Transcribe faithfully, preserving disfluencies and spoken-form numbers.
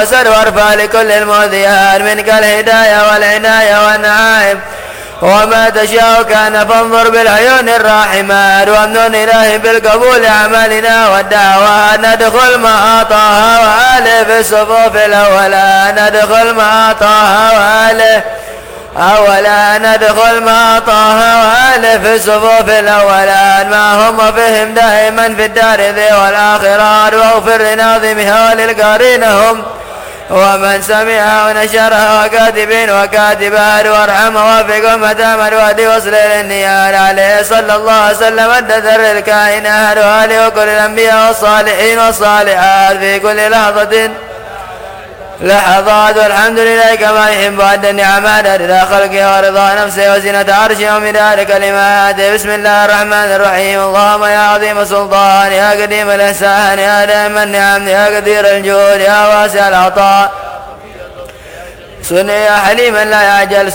وسر وارفع لكل المؤذيات منك الهداية والعناية والنعائم وما تشاء كان فانظر بالعيون الراحمات وامنن إلهي بالقبول أعمالنا والدعوات ندخل مع طه وآله في الصفوف الأولى ندخل مع طه وآله أولا ندخل مع طه وآله في الصفوف الأولى ما هم فيهم دائما في الدار ذي والآخرات واغفر لناظمها وللقارين هم ومن سمعها ونشرها وكاتبين وكاتبات وارحم ووفق أمة الوادي وصل للنيار عليه صلى الله عليه وسلم الدثر الكائنات وآله وكل الأنبياء والصالحين والصالحات في كل لحظة لحظات والحمد لله كما يحب أدى النعمات رضا خلقه ورضا نفسه وزنة عرشه ومدار كلماته. بسم الله الرحمن الرحيم. اللهم يا عظيم سلطان يا قديم الإحسان يا دائم النعم يا قدير الجود يا واسع العطاء سن يا حليما لا يعجل